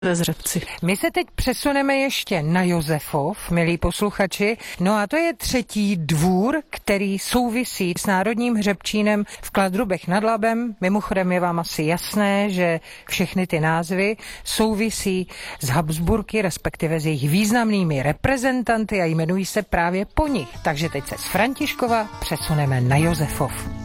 ve Zřebci. My se teď přesuneme ještě na Josefov, milí posluchači. No a to je třetí dvůr, který souvisí s Národním hřebčínem v Kladrubech nad Labem. Mimochodem je vám asi jasné, že všechny ty názvy souvisí s Habsburky, respektive s jejich významnými reprezentanty a jmenují se právě po nich. Takže teď se z Františkova přesuneme na Josefov.